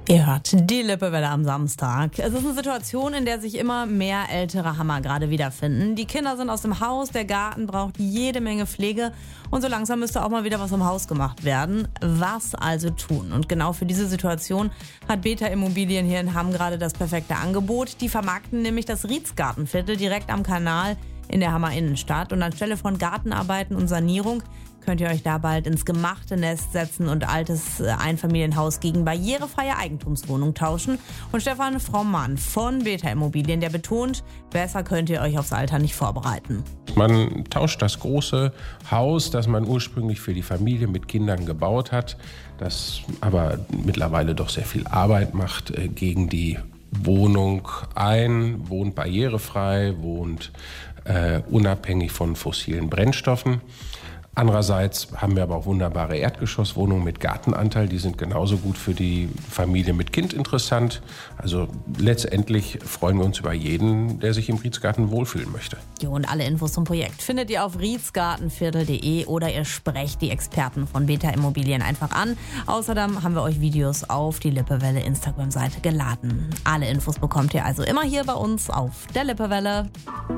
Ihr hört die Lippewelle am Samstag. Es ist eine Situation, in der sich immer mehr ältere Hammer gerade wiederfinden. Die Kinder sind aus dem Haus, der Garten braucht jede Menge Pflege und so langsam müsste auch mal wieder was im Haus gemacht werden. Was also tun? Und genau für diese Situation hat Beta Immobilien hier in Hamm gerade das perfekte Angebot. Die vermarkten nämlich das Rietz-Gartenviertel direkt am Kanal in der Hammer Innenstadt. Und anstelle von Gartenarbeiten und Sanierung könnt ihr euch da bald ins gemachte Nest setzen und altes Einfamilienhaus gegen barrierefreie Eigentumswohnung tauschen. Und Stefan Frommann von Beta Immobilien, der betont, besser könnt ihr euch aufs Alter nicht vorbereiten. Man tauscht das große Haus, das man ursprünglich für die Familie mit Kindern gebaut hat, das aber mittlerweile doch sehr viel Arbeit macht, gegen die Wohnung ein, wohnt barrierefrei, wohnt unabhängig von fossilen Brennstoffen. Andererseits haben wir aber auch wunderbare Erdgeschosswohnungen mit Gartenanteil. Die sind genauso gut für die Familie mit Kind interessant. Also letztendlich freuen wir uns über jeden, der sich im Rietz-Garten wohlfühlen möchte. Jo, und alle Infos zum Projekt findet ihr auf rietzgartenviertel.de oder ihr sprecht die Experten von Beta Immobilien einfach an. Außerdem haben wir euch Videos auf die Lippewelle Instagram-Seite geladen. Alle Infos bekommt ihr also immer hier bei uns auf der Lippewelle.